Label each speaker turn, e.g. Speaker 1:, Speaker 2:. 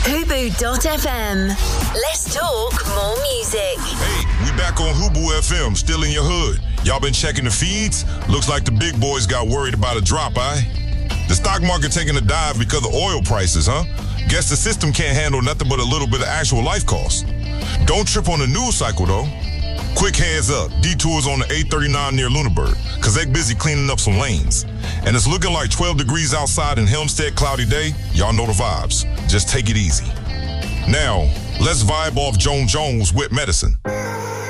Speaker 1: Hubu.fm. Let's talk more music.
Speaker 2: Hey, we back on Hubu FM, still in your hood. Y'all been checking the feeds? Looks like the big boys got worried about a drop, The stock market taking a dive because of oil prices, huh? Guess the system can't handle nothing but a little bit of actual life costs. Don't trip on the news cycle, though. Quick heads up, detours on the 839 near Lunenburg, because they're busy cleaning up some lanes. And it's looking like 12 degrees outside in Helmstedt, cloudy day. Y'all know the vibes. Just take it easy. Now, let's vibe off Joan Jones with Medicine.